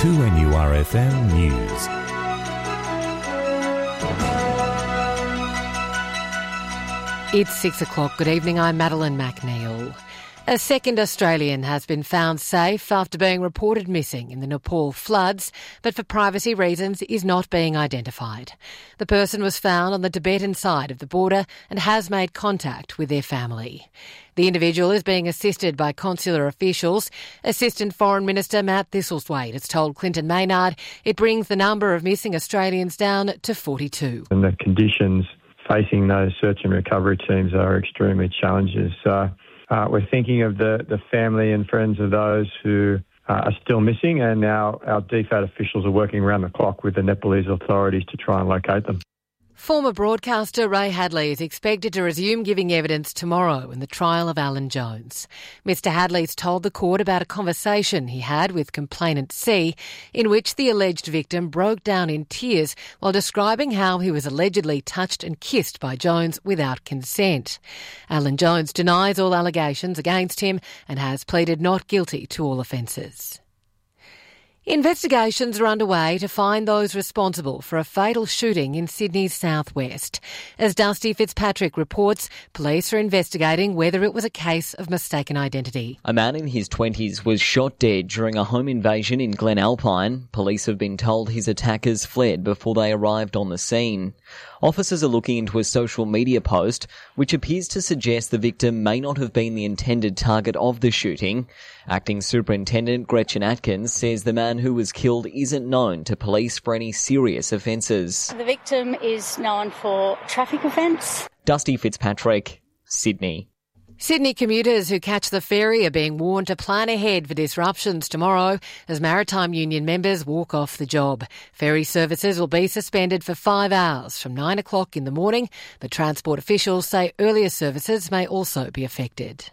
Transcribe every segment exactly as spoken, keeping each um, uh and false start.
two N U R F M News. It's six o'clock. Good evening, I'm Madeline McNeil. A second Australian has been found safe after being reported missing in the Nepal floods, but for privacy reasons is not being identified. The person was found on the Tibetan side of the border and has made contact with their family. The individual is being assisted by consular officials. Assistant Foreign Minister Matt Thistlethwaite has told Clinton Maynard it brings the number of missing Australians down to forty-two. And the conditions facing those search and recovery teams are extremely challenging. So uh, we're thinking of the, the family and friends of those who uh, are still missing, and now our D F A T officials are working around the clock with the Nepalese authorities to try and locate them. Former broadcaster Ray Hadley is expected to resume giving evidence tomorrow in the trial of Alan Jones. Mister Hadley's told the court about a conversation he had with complainant C, in which the alleged victim broke down in tears while describing how he was allegedly touched and kissed by Jones without consent. Alan Jones denies all allegations against him and has pleaded not guilty to all offences. Investigations are underway to find those responsible for a fatal shooting in Sydney's southwest. As Dusty Fitzpatrick reports, police are investigating whether it was a case of mistaken identity. A man in his twenties was shot dead during a home invasion in Glen Alpine. Police have been told his attackers fled before they arrived on the scene. Officers are looking into a social media post which appears to suggest the victim may not have been the intended target of the shooting. Acting Superintendent Gretchen Atkins says the man who was killed isn't known to police for any serious offences. The victim is known for traffic offence. Dusty Fitzpatrick, Sydney. Sydney commuters who catch the ferry are being warned to plan ahead for disruptions tomorrow as Maritime Union members walk off the job. Ferry services will be suspended for five hours from nine o'clock in the morning, but transport officials say earlier services may also be affected.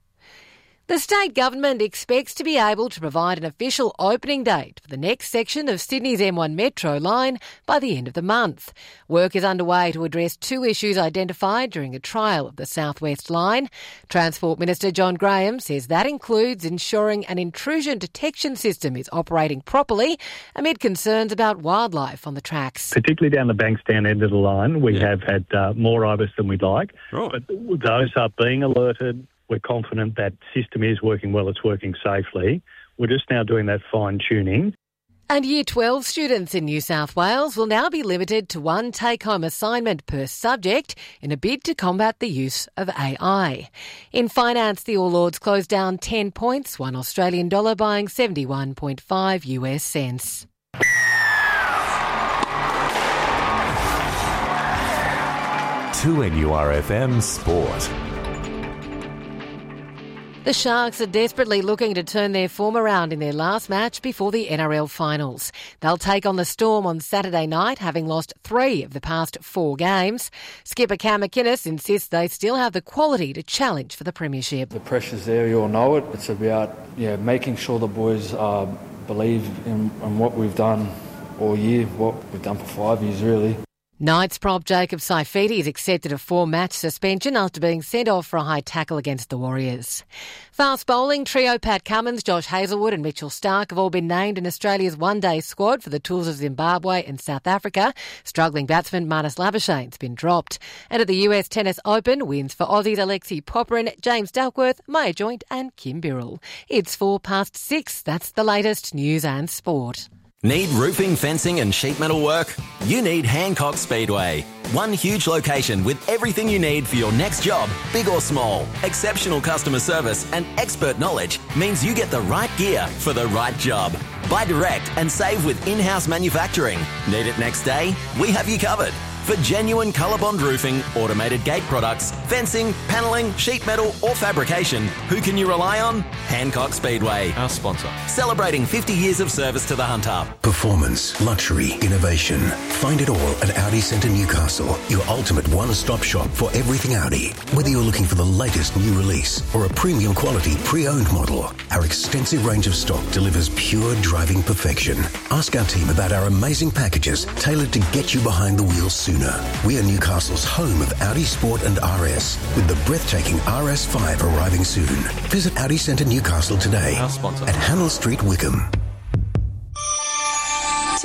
The state government expects to be able to provide an official opening date for the next section of Sydney's M one Metro line by the end of the month. Work is underway to address two issues identified during a trial of the South West line. Transport Minister John Graham says that includes ensuring an intrusion detection system is operating properly amid concerns about wildlife on the tracks. Particularly down the Bankstown end of the line, we yeah. have had uh, more ibis than we'd like, right. but those are being alerted. We're confident that system is working well, it's working safely. We're just now doing that fine-tuning. And Year twelve students in New South Wales will now be limited to one take-home assignment per subject in a bid to combat the use of A I. In finance, the All Ords closed down ten points, one Australian dollar buying seventy-one point five US cents. two N U R F M Sport. The Sharks are desperately looking to turn their form around in their last match before the N R L finals. They'll take on the Storm on Saturday night, having lost three of the past four games. Skipper Cam McInnes insists they still have the quality to challenge for the premiership. The pressure's there, you all know it. It's about yeah, making sure the boys uh, believe in, in what we've done all year, what we've done for five years really. Knights prop Jacob Saifiti has accepted a four-match suspension after being sent off for a high tackle against the Warriors. Fast bowling trio Pat Cummins, Josh Hazlewood and Mitchell Starc have all been named in Australia's one-day squad for the tours of Zimbabwe and South Africa. Struggling batsman Marnus Labuschagne's been dropped. And at the U S Tennis Open, wins for Aussies Alexei Popyrin, James Duckworth, Maya Joint and Kim Birrell. It's four past six. That's the latest news and sport. Need roofing, fencing and sheet metal work? You need Hancock Speedway. One huge location with everything you need for your next job, big or small. Exceptional customer service and expert knowledge means you get the right gear for the right job. Buy direct and save with in-house manufacturing. Need it next day? We have you covered. For genuine ColourBond roofing, automated gate products, fencing, panelling, sheet metal or fabrication, who can you rely on? Hancock Speedway. Our sponsor. Celebrating fifty years of service to the Hunter. Performance, luxury, innovation. Find it all at Audi Centre Newcastle, your ultimate one-stop shop for everything Audi. Whether you're looking for the latest new release or a premium quality pre-owned model, our extensive range of stock delivers pure driving perfection. Ask our team about our amazing packages tailored to get you behind the wheel soon. We are Newcastle's home of Audi Sport and R S, with the breathtaking R S five arriving soon. Visit Audi Centre Newcastle today Our sponsor. at Hannell Street, Wickham.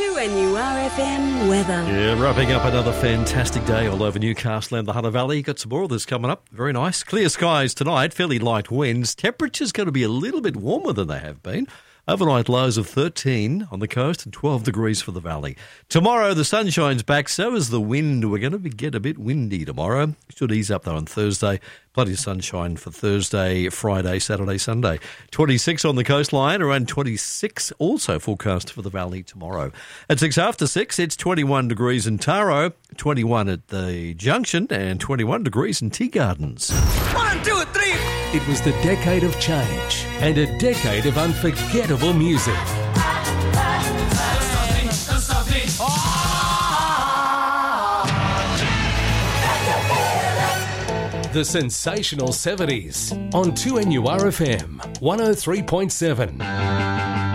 two N U R F M weather. Yeah, wrapping up another fantastic day all over Newcastle and the Hunter Valley. Got some more of this coming up. Very nice. Clear skies tonight, fairly light winds. Temperature's going to be a little bit warmer than they have been. Overnight lows of thirteen on the coast and twelve degrees for the valley. Tomorrow the sun shines back, so is the wind. We're going to get a bit windy tomorrow. Should ease up though on Thursday. Plenty of sunshine for Thursday, Friday, Saturday, Sunday. twenty-six on the coastline, around twenty-six also forecast for the valley tomorrow. At six after six, it's twenty-one degrees in Taro, twenty-one at the Junction and twenty-one degrees in Tea Gardens. One, two, three. It was the decade of change and a decade of unforgettable music. The sensational seventies on two N U R F M one oh three point seven.